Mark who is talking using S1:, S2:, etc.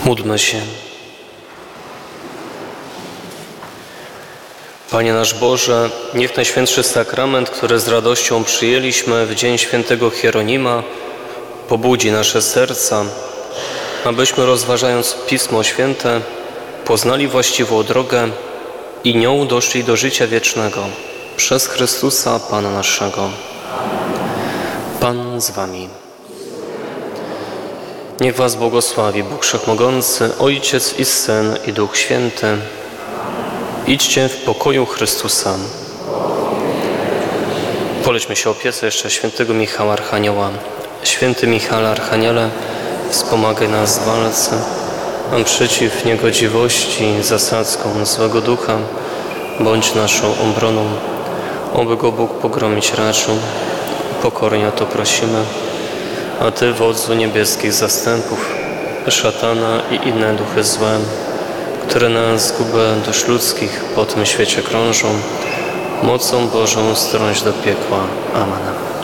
S1: Módlmy się. Panie nasz Boże, niech Najświętszy Sakrament, który z radością przyjęliśmy w dzień świętego Hieronima, pobudzi nasze serca, abyśmy rozważając Pismo Święte poznali właściwą drogę i nią doszli do życia wiecznego przez Chrystusa Pana naszego. Pan z wami. Niech was błogosławi Bóg Wszechmogący, Ojciec i Syn i Duch Święty. Idźcie w pokoju Chrystusa. Polećmy się opiece jeszcze świętego Michała Archanioła. Święty Michale Archaniele, wspomagaj nas w walce, a przeciw niegodziwości zasadzką złego ducha bądź naszą obroną. Oby go Bóg pogromić raczył. Pokornie o to prosimy. A Ty, wodzu niebieskich zastępów, szatana i inne duchy złe, które na zgubę dusz ludzkich po tym świecie krążą, mocą Bożą strąć do piekła. Amen.